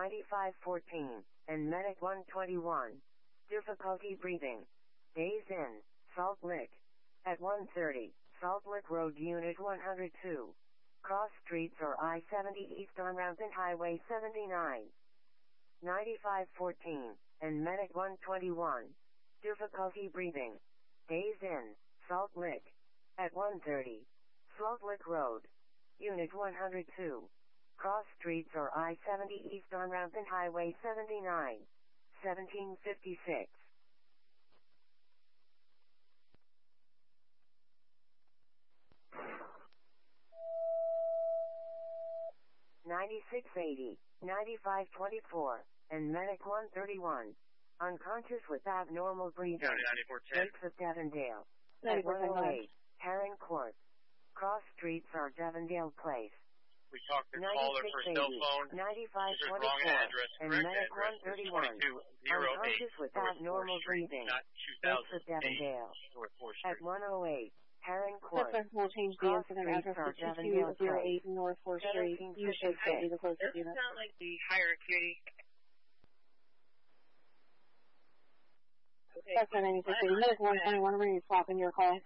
9514, and Medic 121. Difficulty breathing. Days in, Salt Lick. At 1:30, Salt Lick Road Unit 102. Cross streets or I-70 east on Rounds Highway 79. 9514, and Medic 121. Difficulty breathing. Days in, Salt Lick. At 1:30, Salt Lick Road. Unit 102. Cross streets or I-70 east on Rounds Highway 79. 1756. (9680, 9524, and Medic 131. Unconscious with abnormal breathing. Lakes of Devondale. At 108, Heron Court. Cross streets are Devondale Place. We talked to caller for cell phone. 9524, and Medic 131. Unconscious with abnormal breathing. Lakes of Devondale. At 108, Heron Court. Suspect will change the incident address to 2208 North 4th Street. You should be the closest unit. It's not like the higher acuity. Okay. That's 9680. Medic 121, we're going to be swapping your call.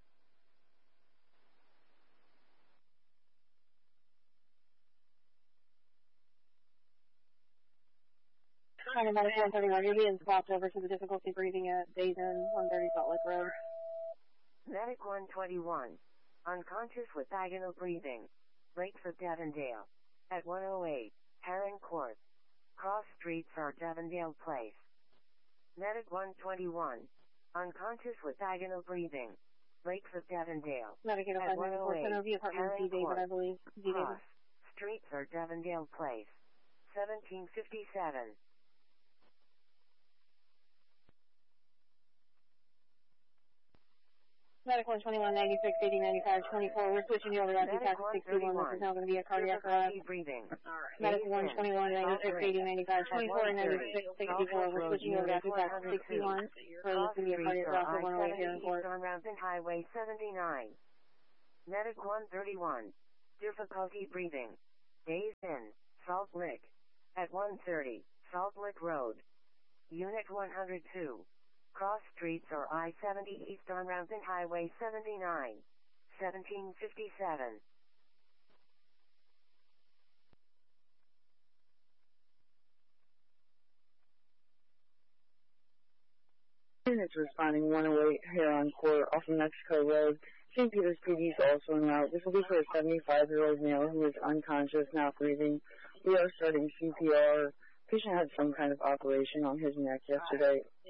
Medic 131, you're being swapped over to the difficulty breathing at Days in 130 Salt Lake Road. Medic 121. Unconscious with vaginal breathing. Lakes of Devondale. At 108, Heron Court. Cross streets are Devondale Place. Medic 121. Unconscious with vaginal breathing. Lakes of Devondale. Medic at 108, apartment David, I believe. Cross streets are Devondale Place. 1757. Medic 121, 96, 80, 95, 24. We're switching you over to Medic 61. This is now going to be a cardiac arrest. Breathing. Alright. Medic 121, 96, 80, 95, 24, and 96, 64. We're switching you over to 61. We're going to be a cardiac arrest at 108 here in Court. On Rounds Highway 79. Medic 131. Difficulty breathing. Days in, Salt Lick. At 1:30, Salt Lick Road. Unit 102. Cross streets or I-70 east on Rounds Highway 79. 1757. Units responding 108 Heron Court off of Mexico Road. St. Peter's PD is also en route. This will be for a 75-year-old male who is unconscious, not breathing. We are starting CPR. Patient had some kind of operation on his neck yesterday.